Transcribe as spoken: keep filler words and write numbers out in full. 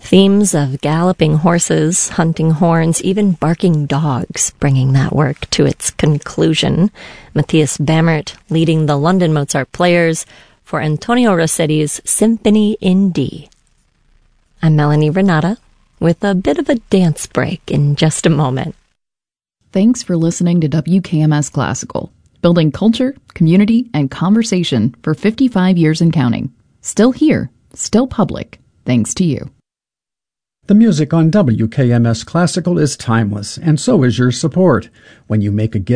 Themes of galloping horses, hunting horns, even barking dogs, bringing that work to its conclusion. Matthias Bammert leading the London Mozart Players for Antonio Rossetti's Symphony in D. I'm Melanie Renata with a bit of a dance break in just a moment. Thanks for listening to W K M S Classical, building culture, community, and conversation for fifty-five years and counting. Still here, still public, thanks to you. The music on W K M S Classical is timeless, and so is your support. When you make a gift